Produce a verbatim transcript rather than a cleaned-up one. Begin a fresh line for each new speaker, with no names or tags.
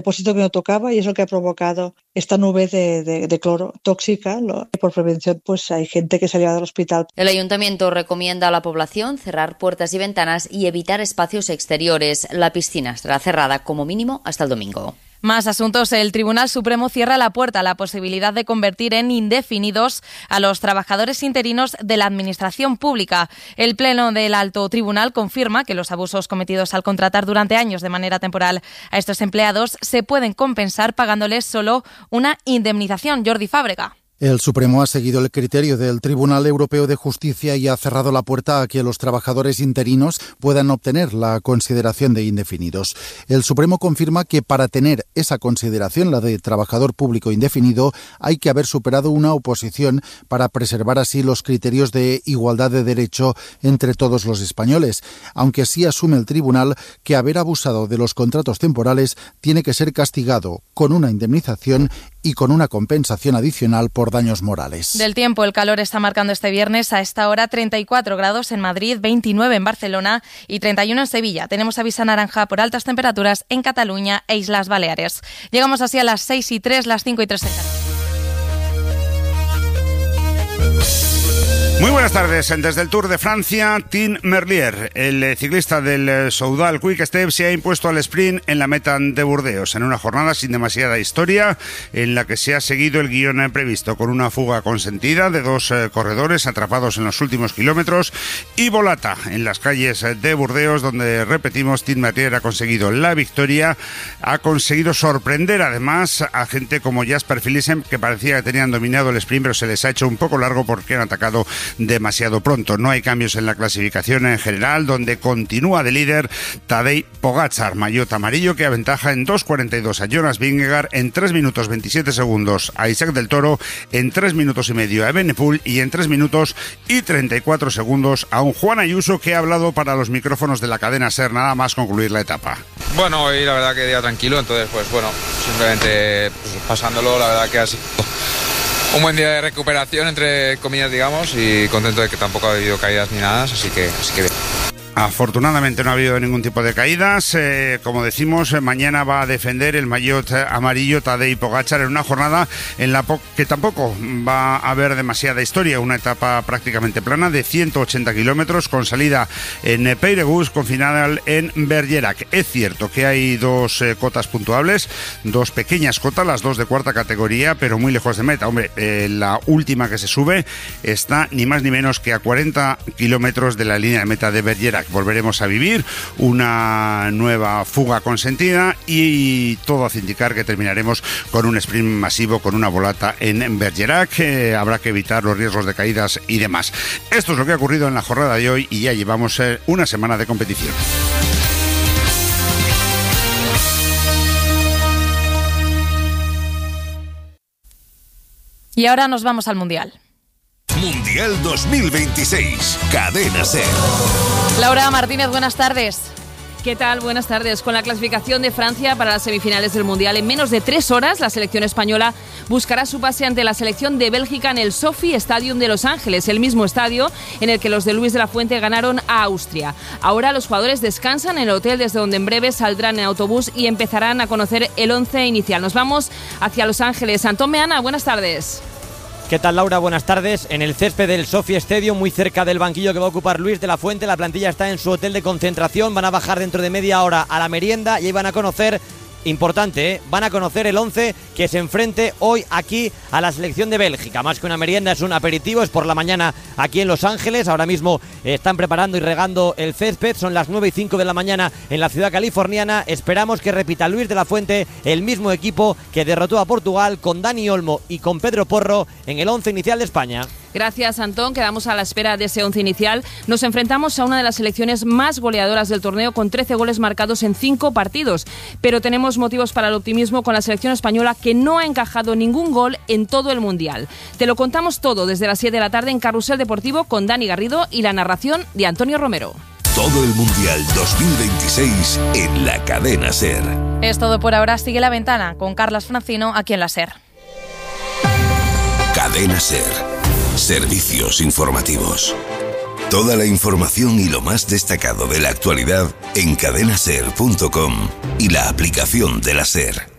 depósito que no tocaba y es lo que ha provocado esta nube de, de, de cloro tóxica. Lo, por prevención, pues hay gente que se ha llevado al hospital.
El ayuntamiento recomienda a la población cerrar puertas y ventanas y evitar espacios exteriores. La piscina estará cerrada como mínimo hasta el domingo.
Más asuntos. El Tribunal Supremo cierra la puerta a la posibilidad de convertir en indefinidos a los trabajadores interinos de la Administración Pública. El Pleno del Alto Tribunal confirma que los abusos cometidos al contratar durante años de manera temporal a estos empleados se pueden compensar pagándoles solo una indemnización. Jordi Fábrega.
El Supremo ha seguido el criterio del Tribunal Europeo de Justicia y ha cerrado la puerta a que los trabajadores interinos puedan obtener la consideración de indefinidos. El Supremo confirma que para tener esa consideración, la de trabajador público indefinido, hay que haber superado una oposición para preservar así los criterios de igualdad de derecho entre todos los españoles, aunque sí asume el Tribunal que haber abusado de los contratos temporales tiene que ser castigado con una indemnización y con una compensación adicional por daños morales.
Del tiempo, el calor está marcando este viernes a esta hora treinta y cuatro grados en Madrid, veintinueve en Barcelona y treinta y uno en Sevilla. Tenemos aviso naranja por altas temperaturas en Cataluña e Islas Baleares. Llegamos así a las seis y tres, las cinco y tres en Canarias.
Muy buenas tardes. Desde el Tour de Francia, Tim Merlier, el ciclista del Soudal Quick Step, se ha impuesto al sprint en la meta de Burdeos, en una jornada sin demasiada historia, en la que se ha seguido el guión previsto, con una fuga consentida de dos eh, corredores atrapados en los últimos kilómetros y volata en las calles de Burdeos, donde, repetimos, Tim Merlier ha conseguido la victoria, ha conseguido sorprender además a gente como Jasper Philipsen, que parecía que tenían dominado el sprint, pero se les ha hecho un poco largo porque han atacado demasiado pronto. No hay cambios en la clasificación en general, donde continúa de líder Tadej Pogačar, maillot amarillo, que aventaja en dos cuarenta y dos a Jonas Vingegaard, en tres minutos veintisiete segundos a Isaac del Toro, en tres minutos y medio a Evenepoel y en tres minutos y treinta y cuatro segundos a un Juan Ayuso, que ha hablado para los micrófonos de la cadena SER nada más concluir la etapa.
Bueno, hoy la verdad que día tranquilo, entonces pues bueno, simplemente pues, pasándolo, la verdad que ha sido un buen día de recuperación, entre comillas, digamos, y contento de que tampoco ha habido caídas ni nada, así que, así que bien.
Afortunadamente no ha habido ningún tipo de caídas. Eh, como decimos, eh, mañana va a defender el maillot amarillo Tadej Pogačar en una jornada en la po- que tampoco va a haber demasiada historia. Una etapa prácticamente plana de ciento ochenta kilómetros, con salida en Peyregus, con final en Bergerac. Es cierto que hay dos eh, cotas puntuables, dos pequeñas cotas, las dos de cuarta categoría, pero muy lejos de meta. Hombre, eh, la última que se sube está ni más ni menos que a cuarenta kilómetros de la línea de meta de Bergerac. Volveremos a vivir una nueva fuga consentida y todo hace indicar que terminaremos con un sprint masivo, con una volata en Bergerac. Eh, habrá que evitar los riesgos de caídas y demás. Esto es lo que ha ocurrido en la jornada de hoy y ya llevamos eh, una semana de competición.
Y ahora nos vamos al Mundial.
Mundial dos mil veintiséis, Cadena SER.
Laura Martínez, buenas tardes.
¿Qué tal? Buenas tardes. Con la clasificación de Francia para las semifinales del Mundial en menos de tres horas, la selección española buscará su pase ante la selección de Bélgica en el Sophie Stadium de Los Ángeles, el mismo estadio en el que los de Luis de la Fuente ganaron a Austria. Ahora los jugadores descansan en el hotel, desde donde en breve saldrán en autobús y empezarán a conocer el once inicial. Nos vamos hacia Los Ángeles. Antón Meana, buenas tardes.
¿Qué tal, Laura? Buenas tardes. En el césped del Sophie Stadium, muy cerca del banquillo que va a ocupar Luis de la Fuente, la plantilla está en su hotel de concentración. Van a bajar dentro de media hora a la merienda y ahí van a conocer, importante, ¿eh? van a conocer el once que se enfrente hoy aquí a la selección de Bélgica. Más que una merienda, es un aperitivo, es por la mañana aquí en Los Ángeles. Ahora mismo están preparando y regando el césped, son las nueve y cinco de la mañana en la ciudad californiana. Esperamos que repita Luis de la Fuente el mismo equipo que derrotó a Portugal, con Dani Olmo y con Pedro Porro en el once inicial de España.
Gracias, Antón. Quedamos a la espera de ese once inicial. Nos enfrentamos a una de las selecciones más goleadoras del torneo, con trece goles marcados en cinco partidos. Pero tenemos motivos para el optimismo con la selección española, que no ha encajado ningún gol en todo el Mundial. Te lo contamos todo desde las siete de la tarde en Carrusel Deportivo con Dani Garrido y la narración de Antonio Romero.
Todo el Mundial dos mil veintiséis en la Cadena SER.
Es todo por ahora. Sigue La Ventana con Carlas Francino aquí en la SER.
Cadena SER. Servicios informativos. Toda la información y lo más destacado de la actualidad en cadena ser punto com y la aplicación de la SER.